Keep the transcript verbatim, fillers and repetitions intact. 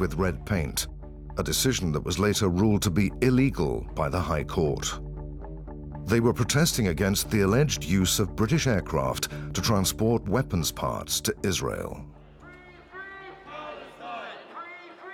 with red paint, a decision that was later ruled to be illegal by the High Court. They were protesting against the alleged use of British aircraft to transport weapons parts to Israel.